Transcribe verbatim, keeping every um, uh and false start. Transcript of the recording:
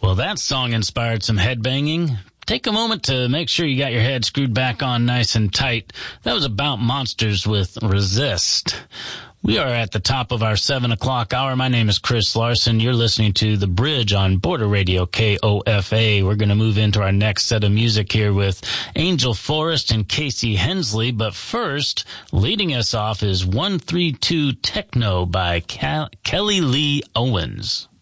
Well, that song inspired some headbanging. Take a moment to make sure you got your head screwed back on nice and tight. That was About Monsters with Resist. We are at the top of our seven o'clock hour. My name is Chris Larson. You're listening to The Bridge on Border Radio K O F A. We're going to move into our next set of music here with Angel Forrest and Casey Hensley. But first, leading us off is one three two Techno by Ke- Kelly Lee Owens.